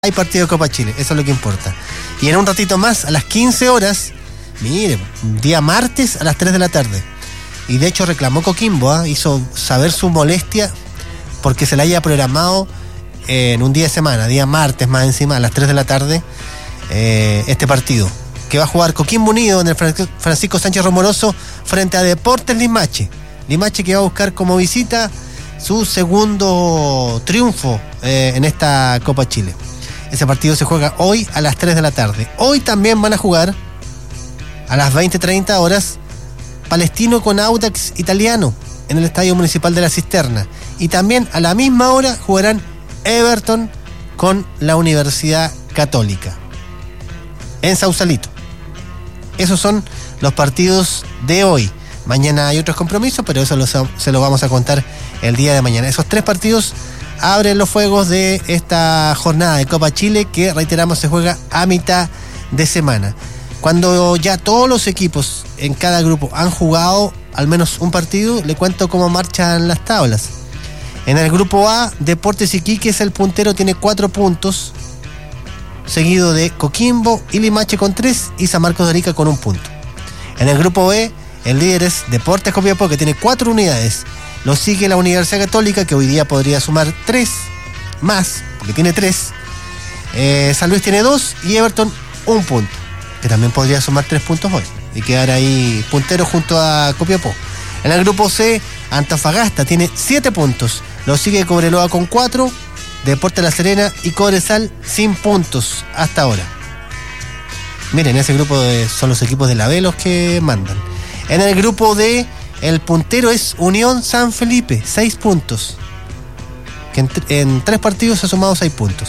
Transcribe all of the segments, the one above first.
hay partido de Copa Chile, eso es lo que importa. Y en un ratito más, a las 15 horas, mire, día martes a las 3 de la tarde. Y de hecho reclamó Coquimbo, hizo saber su molestia porque se la haya programado en un día de semana, día martes más encima, a las 3 de la tarde, este partido, que va a jugar Coquimbo Unido en el Francisco Sánchez Romoroso frente a Deportes Limache. Limache que va a buscar como visita su segundo triunfo en esta Copa Chile. Ese partido se juega hoy a las 3 de la tarde. Hoy también van a jugar a las 20:30 horas Palestino con Audax Italiano en el Estadio Municipal de La Cisterna. Y también a la misma hora jugarán Everton con la Universidad Católica en Sausalito. Esos son los partidos de hoy. Mañana hay otros compromisos, pero eso se lo vamos a contar el día de mañana. Esos 3 partidos abren los fuegos de esta jornada de Copa Chile que, reiteramos, se juega a mitad de semana. Cuando ya todos los equipos en cada grupo han jugado al menos un partido, le cuento cómo marchan las tablas. En el grupo A, Deportes Iquique es el puntero, tiene 4 puntos, seguido de Coquimbo y Limache con 3 y San Marcos de Arica con 1 punto. En el grupo B, el líder es Deportes Copiapó, que tiene 4 unidades. Lo sigue la Universidad Católica, que hoy día podría sumar 3 más, porque tiene 3. San Luis tiene 2 y Everton 1 punto, que también podría sumar 3 puntos hoy y quedar ahí puntero junto a Copiapó. En el grupo C, Antofagasta tiene 7 puntos. Lo sigue Cobreloa con 4, Deportes La Serena y Cobresal sin puntos hasta ahora. Miren, ese grupo son los equipos de la B los que mandan. En el grupo D, el puntero es Unión San Felipe, 6 puntos. Que en 3 partidos ha sumado 6 puntos.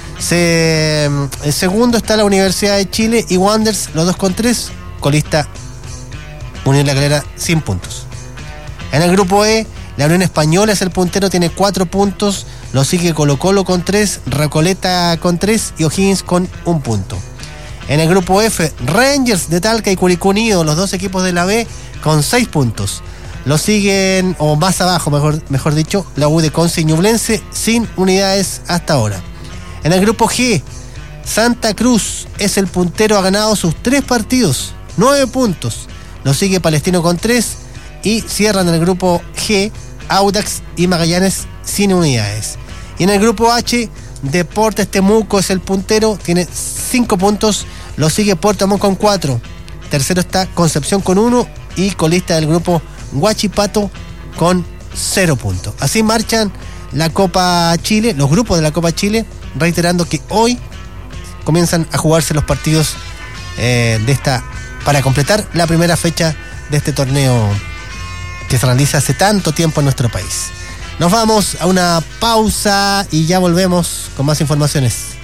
El segundo está la Universidad de Chile y Wanderers, los 2 con 3. Colista Unión La Calera sin puntos. En el grupo E, la Unión Española es el puntero, tiene 4 puntos. Lo sigue Colo-Colo con 3, Recoleta con 3 y O'Higgins con 1 punto. En el grupo F, Rangers de Talca y Curicó Unido, los 2 equipos de la B, con 6 puntos. Lo siguen, o más abajo, mejor dicho, la U de Conce y Ñublense, sin unidades hasta ahora. En el grupo G, Santa Cruz es el puntero, ha ganado sus 3 partidos, 9 puntos. Lo sigue Palestino con 3 y cierran el grupo G, Audax y Magallanes sin unidades. Y en el grupo H, Deportes Temuco es el puntero, tiene 5 puntos. Lo sigue Puerto Montt con 4. Tercero está Concepción con 1 y colista del grupo Huachipato con 0 puntos. Así marchan la Copa Chile, los grupos de la Copa Chile, reiterando que hoy comienzan a jugarse los partidos para completar la primera fecha de este torneo que se realiza hace tanto tiempo en nuestro país. Nos vamos a una pausa y ya volvemos con más informaciones.